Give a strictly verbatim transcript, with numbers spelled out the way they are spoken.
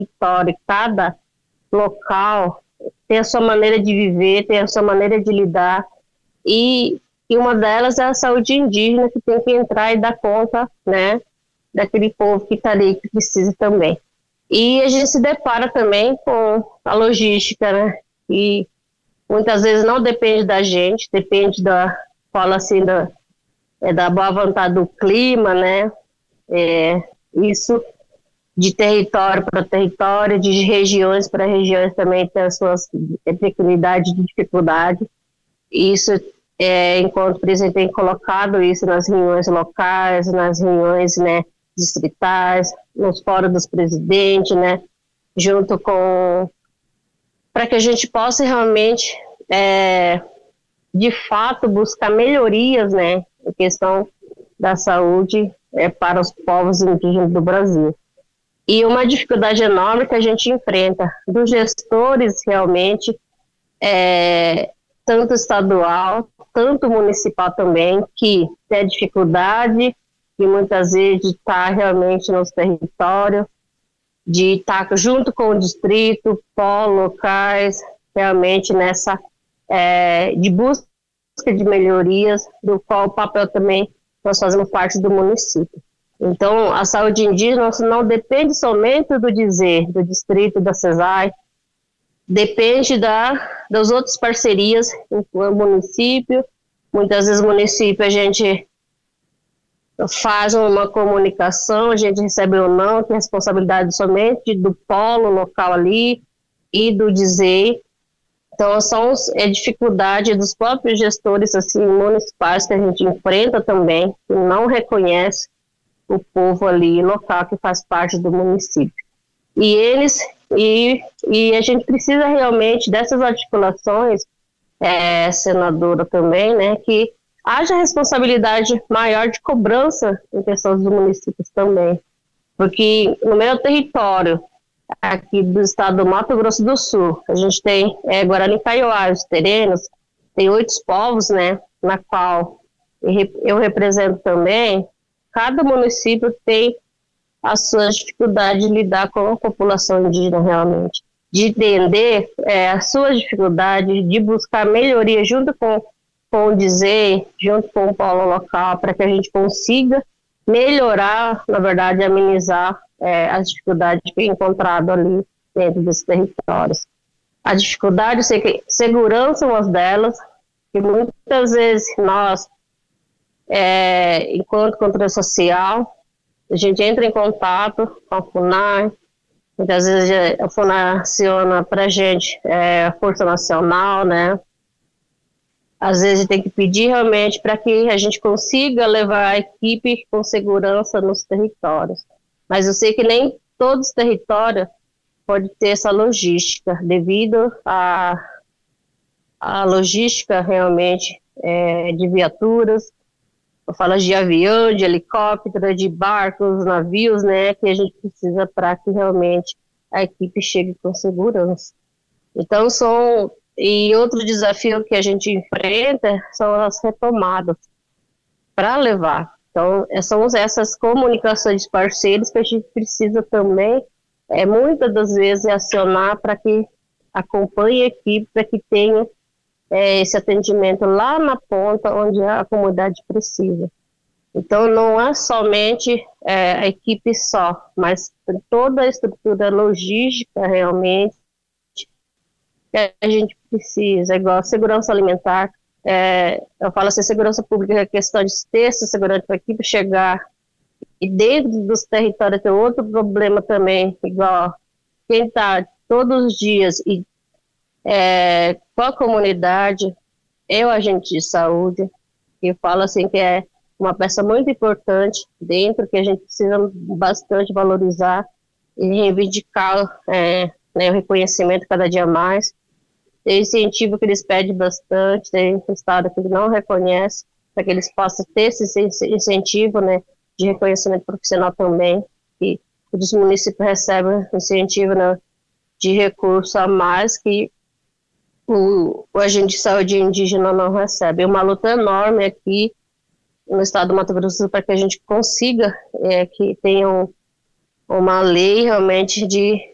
território, cada local tem a sua maneira de viver, tem a sua maneira de lidar, e, e uma delas é a saúde indígena, que tem que entrar e dar conta, né, daquele povo que está ali, que precisa também. E a gente se depara também com a logística, né, e muitas vezes não depende da gente, depende da, fala assim, da, é, da boa vontade do clima, né, é, isso de território para território, de regiões para regiões também tem as suas peculiaridades de dificuldade. Isso, é, enquanto o presidente tem colocado isso nas reuniões locais, nas reuniões, né, distritais, nos fóruns dos presidentes, né, junto com... para que a gente possa realmente, é, de fato, buscar melhorias, né, em questão da saúde, é, para os povos indígenas do Brasil. E uma dificuldade enorme que a gente enfrenta dos gestores realmente, é, tanto estadual, tanto municipal também, que tem dificuldade e muitas vezes de estar realmente nos territórios, de estar junto com o distrito, polo, locais, realmente nessa, é, de busca de melhorias, do qual o papel também nós fazemos parte do município. Então, a saúde indígena não depende somente do dizer, do distrito, da CESAI, depende da, das outras parcerias no município. Muitas vezes o município a gente faz uma comunicação, a gente recebe ou não, tem responsabilidade somente do polo local ali e do dizer. Então, são é dificuldade dos próprios gestores assim, municipais que a gente enfrenta também, que não reconhece o povo ali local que faz parte do município. E eles, e, e a gente precisa realmente dessas articulações, é, senadora também, né, que haja responsabilidade maior de cobrança em questão dos municípios também. Porque no meu território, aqui do estado do Mato Grosso do Sul, a gente tem é, Guarani Kaiowá, os terrenos, tem oito povos, né, na qual eu represento também. Cada município tem as suas dificuldades de lidar com a população indígena realmente, de entender é, as suas dificuldades, de buscar melhoria junto com, com o dizer, junto com o polo local, para que a gente consiga melhorar, na verdade, amenizar é, as dificuldades que é encontrado ali dentro dos territórios. A dificuldade, segurança é uma delas, que muitas vezes nós, É, enquanto controle social, a gente entra em contato com a FUNAI, muitas vezes a FUNAI aciona para a gente é, a Força Nacional, né? Às vezes a gente tem que pedir realmente para que a gente consiga levar a equipe com segurança nos territórios. Mas eu sei que nem todos os territórios podem ter essa logística, devido à a, a logística realmente é, de viaturas, fala de avião, de helicóptero, de barcos, navios, né, que a gente precisa para que realmente a equipe chegue com segurança. Então, são, e outro desafio que a gente enfrenta são as retomadas para levar. Então, são essas comunicações de parceiros que a gente precisa também, é, muitas das vezes, acionar para que acompanhe a equipe, para que tenha É, esse atendimento lá na ponta onde a comunidade precisa. Então, não é somente é, a equipe só, mas toda a estrutura logística realmente que a gente precisa, igual a segurança alimentar. É, eu falo assim, segurança pública é questão de ter essa segurança para a equipe chegar, e dentro dos territórios tem outro problema também, igual quem está todos os dias e É, com a comunidade, eu, agente de saúde, eu falo assim que é uma peça muito importante dentro, que a gente precisa bastante valorizar e reivindicar é, né, o reconhecimento cada dia mais. Tem incentivo que eles pedem bastante, tem estado que não reconhece, para que eles possam ter esse incentivo, né, de reconhecimento profissional também, que os municípios recebem incentivo, né, de recurso a mais que O, o agente de saúde indígena não recebe. É uma luta enorme aqui no estado do Mato Grosso do Sul para que a gente consiga é, que tenha um, uma lei realmente de